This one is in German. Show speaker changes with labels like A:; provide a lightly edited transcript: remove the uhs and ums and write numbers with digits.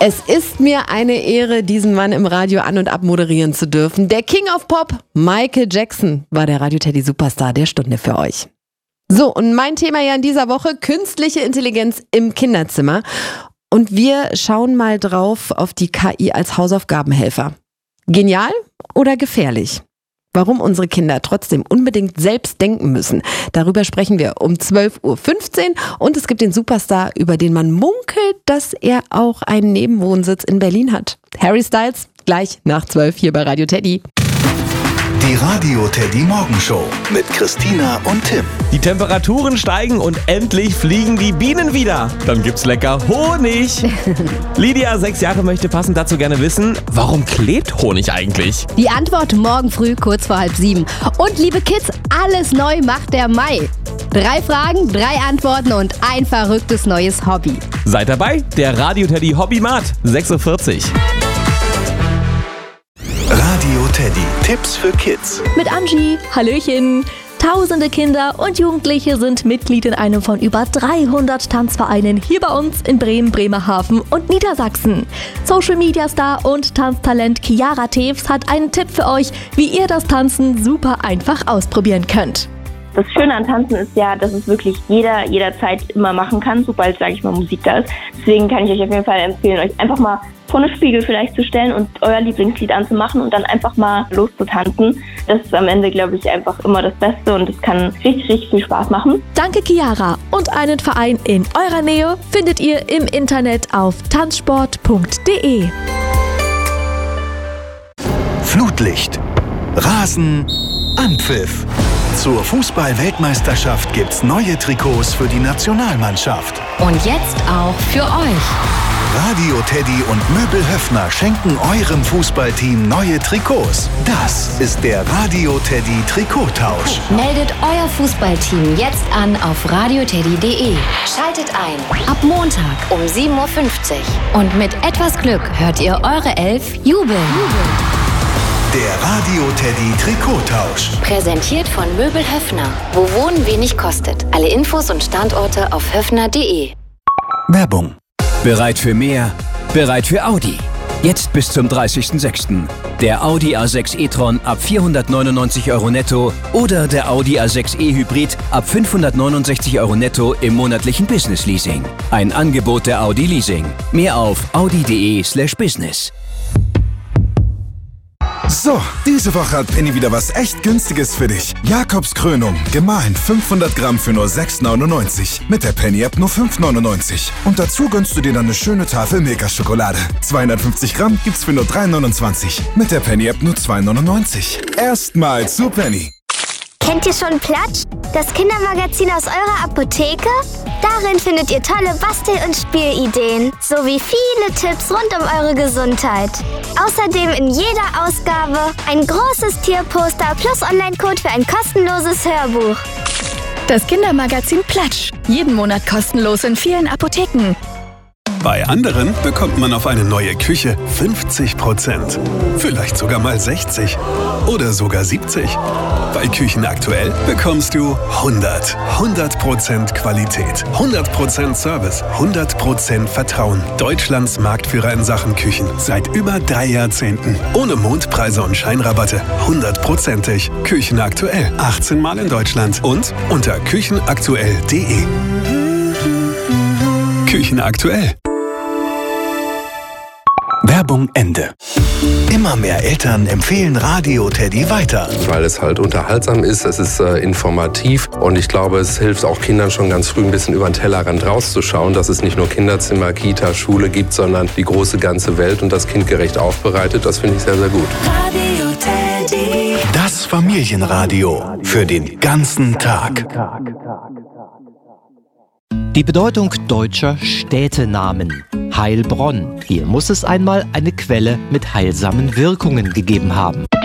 A: Es ist mir eine Ehre, diesen Mann im Radio an- und abmoderieren zu dürfen. Der King of Pop, Michael Jackson, war der Radio Teddy Superstar der Stunde für euch. So, und mein Thema ja in dieser Woche, künstliche Intelligenz im Kinderzimmer. Und wir schauen mal drauf auf die KI als Hausaufgabenhelfer. Genial oder gefährlich? Warum unsere Kinder trotzdem unbedingt selbst denken müssen, darüber sprechen wir um 12.15 Uhr. Und es gibt den Superstar, über den man munkelt, dass er auch einen Nebenwohnsitz in Berlin hat. Harry Styles, gleich nach 12 hier bei Radio Teddy.
B: Die Radio Teddy Morgenshow mit Christina und Tim.
C: Die Temperaturen steigen und endlich fliegen die Bienen wieder. Dann gibt's lecker Honig. Lydia, 6 Jahre, möchte passend dazu gerne wissen, warum klebt Honig eigentlich?
D: Die Antwort morgen früh kurz vor 6:30. Und liebe Kids, alles neu macht der Mai. 3 Fragen, 3 Antworten und ein verrücktes neues Hobby.
C: Seid dabei, der Radio Teddy Hobbymat, 6.40 Uhr.
B: Radio Teddy, Tipps für Kids.
E: Mit Angie, Hallöchen. Tausende Kinder und Jugendliche sind Mitglied in einem von über 300 Tanzvereinen hier bei uns in Bremen, Bremerhaven und Niedersachsen. Social-Media-Star und Tanztalent Chiara Tews hat einen Tipp für euch, wie ihr das Tanzen super einfach ausprobieren könnt.
F: Das Schöne an Tanzen ist ja, dass es wirklich jederzeit immer machen kann, sobald, sage ich mal, Musik da ist. Deswegen kann ich euch auf jeden Fall empfehlen, euch einfach mal vor einen Spiegel vielleicht zu stellen und euer Lieblingslied anzumachen und dann einfach mal loszutanzen. Das ist am Ende, glaube ich, einfach immer das Beste und es kann richtig, richtig viel Spaß machen.
E: Danke, Chiara. Und einen Verein in eurer Nähe findet ihr im Internet auf tanzsport.de.
B: Flutlicht, Rasen, Anpfiff. Zur Fußball-Weltmeisterschaft gibt's neue Trikots für die Nationalmannschaft.
G: Und jetzt auch für euch.
B: Radio Teddy und Möbel Höffner schenken eurem Fußballteam neue Trikots. Das ist der Radio Teddy Trikottausch.
G: Meldet euer Fußballteam jetzt an auf radioteddy.de. Schaltet ein. Ab Montag um 7.50 Uhr. Und mit etwas Glück hört ihr eure Elf jubeln.
B: Der Radio Teddy Trikottausch.
G: Präsentiert von Möbel Höffner. Wo Wohnen wenig kostet. Alle Infos und Standorte auf höffner.de.
B: Werbung.
H: Bereit für mehr? Bereit für Audi. Jetzt bis zum 30.06. Der Audi A6 e-tron ab 499 € netto oder der Audi A6 e-Hybrid ab 569 € netto im monatlichen Business-Leasing. Ein Angebot der Audi Leasing. Mehr auf audi.de/business.
I: So, diese Woche hat Penny wieder was echt Günstiges für dich. Jakobskrönung, gemahlen 500 Gramm für nur 6,99. Mit der Penny-App nur 5,99. Und dazu gönnst du dir dann eine schöne Tafel Milka-Schokolade. 250 Gramm gibt's für nur 3,29. Mit der Penny-App nur 2,99. Erstmal zu Penny.
J: Kennt ihr schon Platsch? Das Kindermagazin aus eurer Apotheke? Darin findet ihr tolle Bastel- und Spielideen, sowie viele Tipps rund um eure Gesundheit. Außerdem in jeder Ausgabe ein großes Tierposter plus Online-Code für ein kostenloses Hörbuch.
E: Das Kindermagazin Platsch. Jeden Monat kostenlos in vielen Apotheken.
K: Bei anderen bekommt man auf eine neue Küche 50%. Vielleicht sogar mal 60% oder sogar 70%. Bei Küchen aktuell bekommst du 100% Qualität, 100% Service, 100% Vertrauen. Deutschlands Marktführer in Sachen Küchen seit über 3 Jahrzehnten. Ohne Mondpreise und Scheinrabatte. 100%ig. Küchen aktuell. 18 Mal in Deutschland und unter küchenaktuell.de. Küchen aktuell.
B: Werbung Ende. Immer mehr Eltern empfehlen Radio Teddy weiter.
L: Weil es halt unterhaltsam ist, es ist informativ und ich glaube, es hilft auch Kindern schon ganz früh ein bisschen über den Tellerrand rauszuschauen, dass es nicht nur Kinderzimmer, Kita, Schule gibt, sondern die große ganze Welt und das kindgerecht aufbereitet. Das finde ich sehr, sehr gut.
B: Radio Teddy. Das Familienradio für den ganzen Tag.
M: Die Bedeutung deutscher Städtenamen. Heilbronn. Hier muss es einmal eine Quelle mit heilsamen Wirkungen gegeben haben.